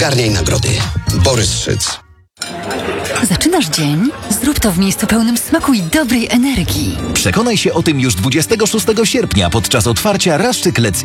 Zgarniaj nagrody. Borys Szyc. Zaczynasz dzień? Zrób to w miejscu pełnym smaku i dobrej energii. Przekonaj się o tym już 26 sierpnia podczas otwarcia Raszczyk Let's